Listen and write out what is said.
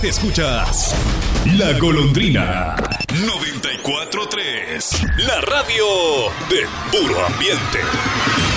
Escuchas La Golondrina 94.3, la radio del puro ambiente.